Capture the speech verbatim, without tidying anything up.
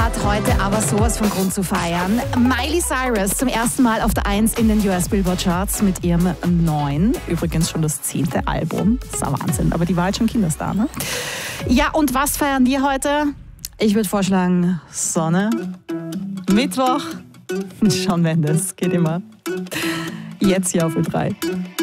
hat heute aber sowas von Grund zu feiern. Miley Cyrus zum ersten Mal auf der Eins in den U S Billboard Charts mit ihrem neuen, übrigens schon das zehnte Album. Das ist ein Wahnsinn, aber die war halt schon Kinderstar, ne? Ja, und was feiern wir heute? Ich würde vorschlagen, Sonne, Mittwoch, Shawn Mendes, geht immer. Jetzt hier auf Ö drei.